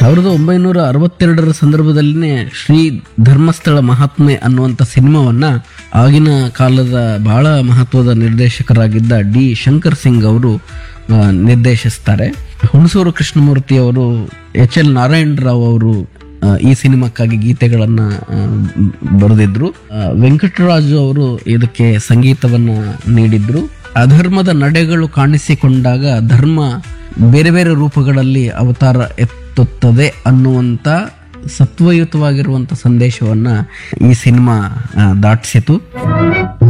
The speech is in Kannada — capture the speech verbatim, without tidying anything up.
ಸಾವಿರದ ಒಂಬೈನೂರ ಅರವತ್ತೆರಡರ ಸಂದರ್ಭದಲ್ಲಿನೇ ಶ್ರೀ ಧರ್ಮಸ್ಥಳ ಮಹಾತ್ಮೆ ಅನ್ನುವಂಥ ಸಿನಿಮಾವನ್ನ ಆಗಿನ ಕಾಲದ ಬಹಳ ಮಹತ್ವದ ನಿರ್ದೇಶಕರಾಗಿದ್ದ ಡಿ ಶಂಕರ್ ಸಿಂಗ್ ಅವರು ಆ, ನಿರ್ದೇಶಿಸ್ತಾರೆ. ಹುಣಸೂರು ಕೃಷ್ಣಮೂರ್ತಿ ಅವರು, ಎಚ್ ಎಲ್ ನಾರಾಯಣ ರಾವ್ ಅವರು ಆ, ಈ ಸಿನಿಮಾಕ್ಕಾಗಿ ಗೀತೆಗಳನ್ನ ಆ, ಬರೆದಿದ್ರು. ಆ, ವೆಂಕಟರಾಜು ಅವರು ಇದಕ್ಕೆ ಸಂಗೀತವನ್ನ ನೀಡಿದ್ರು. ಅಧರ್ಮದ ನಡೆಗಳು ಕಾಣಿಸಿಕೊಂಡಾಗ ಧರ್ಮ ಬೇರೆ ಬೇರೆ ರೂಪಗಳಲ್ಲಿ ಅವತಾರ ಎತ್ತುತ್ತದೆ ಅನ್ನುವಂತ ಸತ್ವಯುತವಾಗಿರುವಂತ ಸಂದೇಶವನ್ನ ಈ ಸಿನಿಮಾ ಆ, ದಾಟಿಸಿತು.